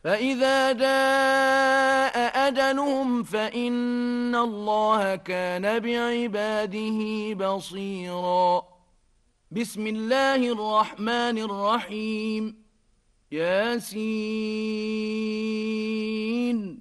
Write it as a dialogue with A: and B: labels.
A: فإذا جاء أجلهم فإن الله كان بعباده بصيرا. بسم الله الرحمن الرحيم. ياسين